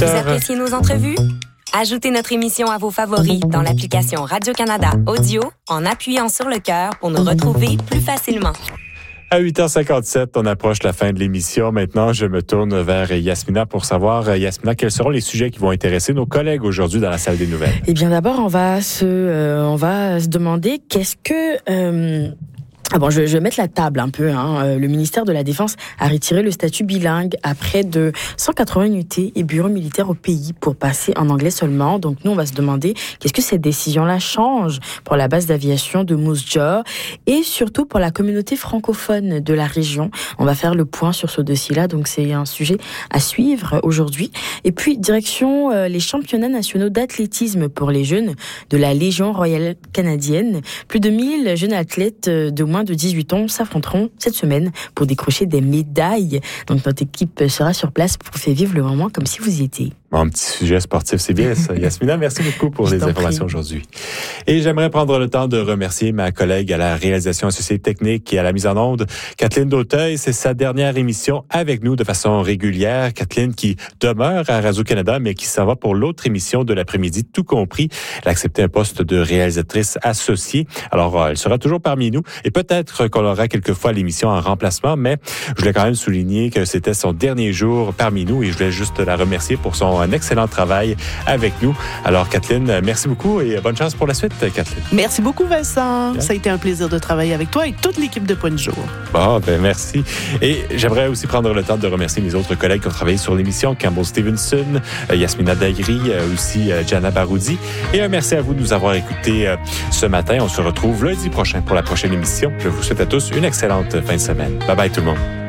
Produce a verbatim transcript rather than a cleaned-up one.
Vous heures. appréciez nos entrevues? Ajoutez notre émission à vos favoris dans l'application Radio-Canada Audio en appuyant sur le cœur pour nous retrouver plus facilement. À huit heures cinquante-sept, on approche la fin de l'émission. Maintenant, je me tourne vers Yasmina pour savoir, Yasmina, quels seront les sujets qui vont intéresser nos collègues aujourd'hui dans la salle des nouvelles. Eh bien, d'abord, on va se, euh, on va se demander qu'est-ce que... Euh Ah bon, je, je vais mettre la table un peu. Hein. Le ministère de la Défense a retiré le statut bilingue à près de cent quatre-vingts unités et bureaux militaires au pays pour passer en anglais seulement. Donc nous, on va se demander qu'est-ce que cette décision-là change pour la base d'aviation de Moose Jaw et surtout pour la communauté francophone de la région. On va faire le point sur ce dossier-là, donc c'est un sujet à suivre aujourd'hui. Et puis, direction euh, les championnats nationaux d'athlétisme pour les jeunes de la Légion royale canadienne. Plus de mille jeunes athlètes de moins de dix-huit ans s'affronteront cette semaine pour décrocher des médailles. Donc notre équipe sera sur place pour faire vivre le moment comme si vous y étiez. Mon petit sujet sportif, c'est bien ça. Yasmina, merci beaucoup pour les informations aujourd'hui. Et j'aimerais prendre le temps de remercier ma collègue à la réalisation associée technique et à la mise en onde, Kathleen Dauteuil. C'est sa dernière émission avec nous de façon régulière. Kathleen qui demeure à Radio-Canada, mais qui s'en va pour l'autre émission de l'après-midi, tout compris. Elle a accepté un poste de réalisatrice associée. Alors, elle sera toujours parmi nous. Et peut-être qu'on aura quelquefois l'émission en remplacement, mais je voulais quand même souligner que c'était son dernier jour parmi nous et je voulais juste la remercier pour son un excellent travail avec nous. Alors, Kathleen, merci beaucoup et bonne chance pour la suite, Kathleen. Merci beaucoup, Vincent. Bien. Ça a été un plaisir de travailler avec toi et toute l'équipe de Point de jour. Bon, ben merci. Et j'aimerais aussi prendre le temps de remercier mes autres collègues qui ont travaillé sur l'émission, Campbell Stevenson, Yasmina Dagri, aussi Jana Baroudi. Et un merci à vous de nous avoir écoutés ce matin. On se retrouve lundi prochain pour la prochaine émission. Je vous souhaite à tous une excellente fin de semaine. Bye bye tout le monde.